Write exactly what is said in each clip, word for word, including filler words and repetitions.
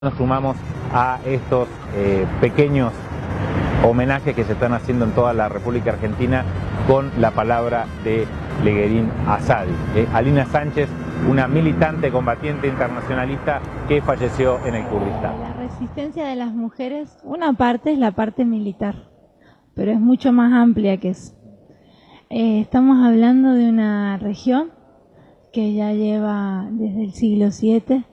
Nos sumamos a estos eh, pequeños homenajes que se están haciendo en toda la República Argentina con la palabra de Leguerín Azadi. Eh, Alina Sánchez, una militante combatiente internacionalista que falleció en el Kurdistán. La resistencia de las mujeres, una parte es la parte militar, pero es mucho más amplia que eso. Eh, estamos hablando de una región que ya lleva desde el siglo siete,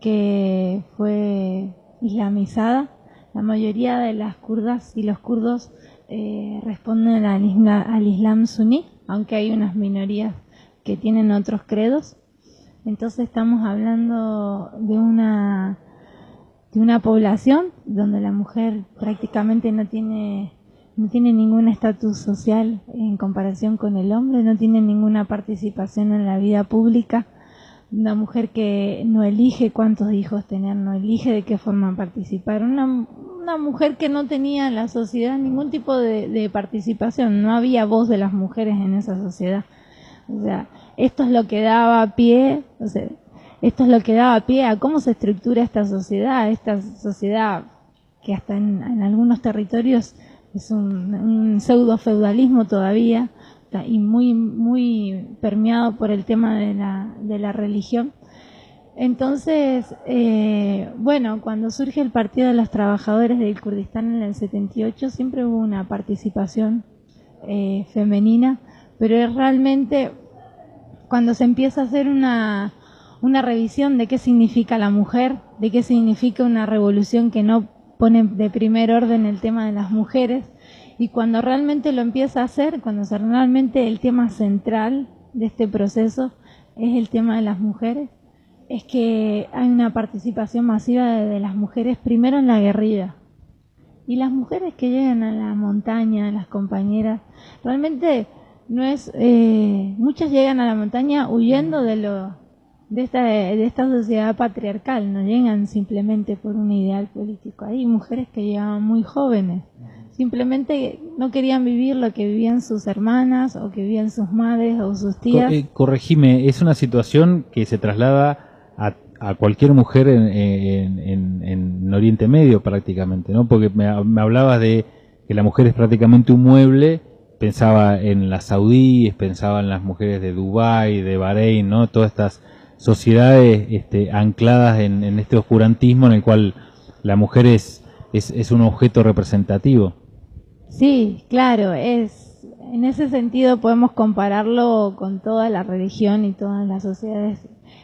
que fue islamizada. La mayoría de las kurdas y los kurdos eh, responden al islam, al islam suní, aunque hay unas minorías que tienen otros credos. Entonces estamos hablando de una, de una población donde la mujer prácticamente no tiene, no tiene ningún estatus social en comparación con el hombre, no tiene ninguna participación en la vida pública. Una mujer que no elige cuántos hijos tener, no elige de qué forma participar. Una, una mujer que no tenía en la sociedad ningún tipo de, de participación, no había voz de las mujeres en esa sociedad. O sea, esto es lo que daba pie, o sea, esto es lo que daba pie a cómo se estructura esta sociedad, esta sociedad que hasta en, en algunos territorios es un, un pseudo feudalismo todavía, y muy muy permeado por el tema de la, de la religión. Entonces, eh, bueno, cuando surge el Partido de los Trabajadores del Kurdistán en el setenta y ocho, siempre hubo una participación eh, femenina, pero es realmente cuando se empieza a hacer una, una revisión de qué significa la mujer, de qué significa una revolución que no pone de primer orden el tema de las mujeres, y cuando realmente lo empieza a hacer, cuando realmente el tema central de este proceso es el tema de las mujeres, es que hay una participación masiva de, de las mujeres primero en la guerrilla. Y las mujeres que llegan a la montaña, las compañeras, realmente no es, eh, muchas llegan a la montaña huyendo de lo de esta de esta sociedad patriarcal, no llegan simplemente por un ideal político. Hay mujeres que llegaban muy jóvenes, simplemente no querían vivir lo que vivían sus hermanas o que vivían sus madres o sus tías. Eh, corregime, es una situación que se traslada a, a cualquier mujer en, en, en, en Oriente Medio prácticamente, ¿no? Porque me, me hablabas de que la mujer es prácticamente un mueble. Pensaba en las saudíes, pensaba en las mujeres de Dubái, de Bahrein, ¿no? Todas estas sociedades este, ancladas en, en este oscurantismo en el cual la mujer es, es, es un objeto representativo. Sí, claro, es en ese sentido podemos compararlo con toda la religión y todas las sociedades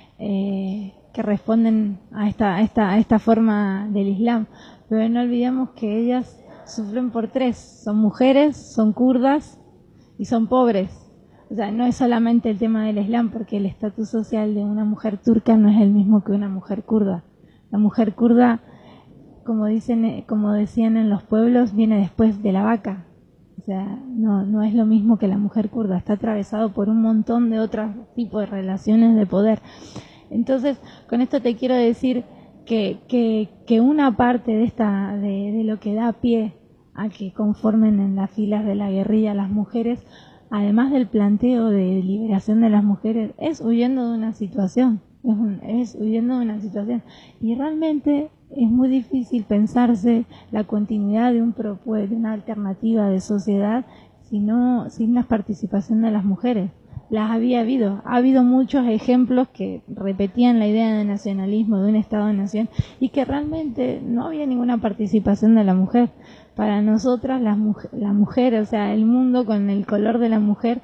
eh, que responden a esta, a esta, a esta forma del Islam, pero no olvidemos que ellas sufren por tres: son mujeres, son kurdas y son pobres. O sea, no es solamente el tema del Islam, porque el estatus social de una mujer turca no es el mismo que una mujer kurda. La mujer kurda, como dicen, como decían en los pueblos, viene después de la vaca. O sea, no, no es lo mismo que la mujer kurda, está atravesado por un montón de otros tipos de relaciones de poder. Entonces, con esto te quiero decir que, que, que una parte de, esta, de, de lo que da pie a que conformen en las filas de la guerrilla las mujeres, además del planteo de liberación de las mujeres, es huyendo de una situación, es, un, es huyendo de una situación. Y realmente es muy difícil pensarse la continuidad de, un propue, de una alternativa de sociedad sino, sin la participación de las mujeres. Las había habido, ha habido muchos ejemplos que repetían la idea de nacionalismo, de un Estado-nación, y que realmente no había ninguna participación de la mujer. Para nosotras, la mujer, la mujer, o sea, el mundo con el color de la mujer,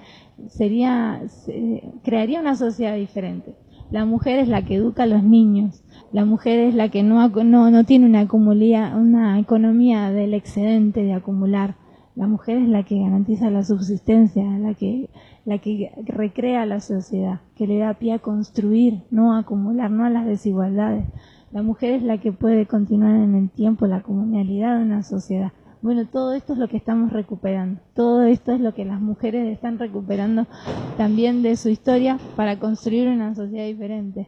sería, se, crearía una sociedad diferente. La mujer es la que educa a los niños, la mujer es la que no, no, no tiene una, acumulía, una economía del excedente de acumular. La mujer es la que garantiza la subsistencia, la que, la que recrea la sociedad, que le da pie a construir, no a acumular, no a las desigualdades. La mujer es la que puede continuar en el tiempo la comunalidad de una sociedad. Bueno, todo esto es lo que estamos recuperando. Todo esto es lo que las mujeres están recuperando también de su historia para construir una sociedad diferente.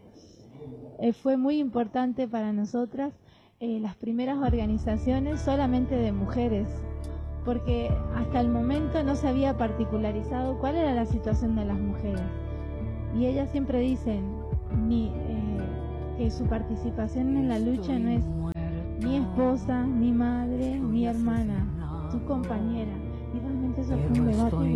Eh, fue muy importante para nosotras eh, las primeras organizaciones solamente de mujeres, porque hasta el momento no se había particularizado cuál era la situación de las mujeres. Y ellas siempre dicen ni, eh, que su participación en la lucha no es esposa, ni madre, ni hermana, tu compañera. Y realmente eso fue un debate